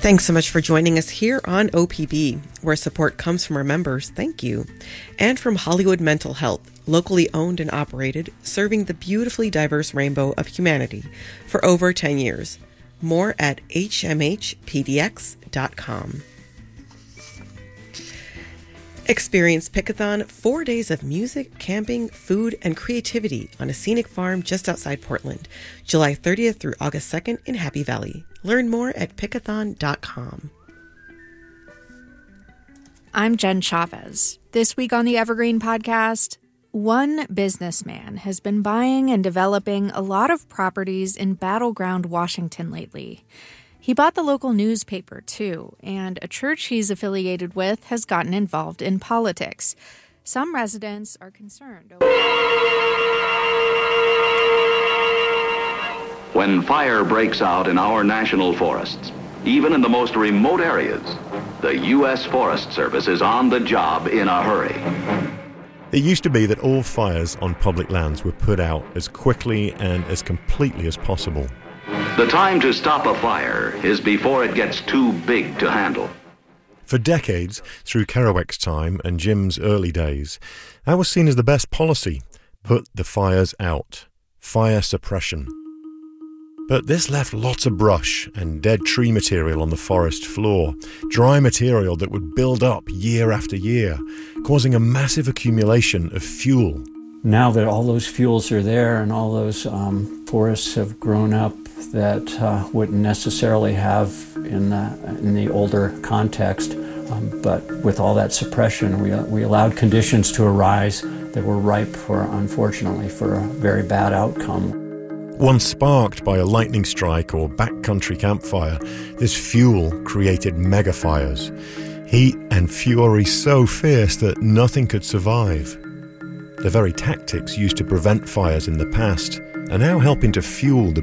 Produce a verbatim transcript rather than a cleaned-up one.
Thanks so much for joining us here on O P B, where support comes from our members. Thank you. And from Hollywood Mental Health, locally owned and operated, serving the beautifully diverse rainbow of humanity for over ten years. More at h m h p d x dot com. Experience Pickathon, four days of music, camping, food, and creativity on a scenic farm just outside Portland, July thirtieth through August second in Happy Valley. Learn more at pickathon dot com. I'm Jen Chavez. This week on the Evergreen Podcast, one businessman has been buying and developing a lot of properties in battleground Washington lately. He bought the local newspaper, too, and a church he's affiliated with has gotten involved in politics. Some residents are concerned over... When fire breaks out in our national forests, even in the most remote areas, the U S Forest Service is on the job in a hurry. It used to be that all fires on public lands were put out as quickly and as completely as possible. The time to stop a fire is before it gets too big to handle. For decades, through Kerouac's time and Jim's early days, that was seen as the best policy. Put the fires out. Fire suppression. But this left lots of brush and dead tree material on the forest floor, dry material that would build up year after year, causing a massive accumulation of fuel. Now that all those fuels are there and all those um, forests have grown up that uh, wouldn't necessarily have in the, in the older context, um, but with all that suppression, we, we allowed conditions to arise that were ripe for, unfortunately, for a very bad outcome. Once sparked by a lightning strike or backcountry campfire, this fuel created megafires. Heat and fury so fierce that nothing could survive. The very tactics used to prevent fires in the past are now helping to fuel the